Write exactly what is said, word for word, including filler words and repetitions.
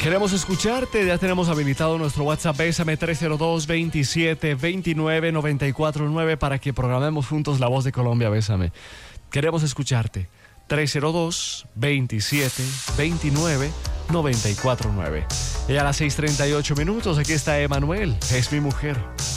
Queremos escucharte, ya tenemos habilitado nuestro WhatsApp Bésame tres cero dos, veintisiete, veintinueve, noventa y cuatro nueve para que programemos juntos La Voz de Colombia, Bésame. Queremos escucharte. tres cero dos, veintisiete, veintinueve, noventa y cuatro nueve. Y a las seis treinta y ocho minutos, aquí está Emanuel, es mi mujer.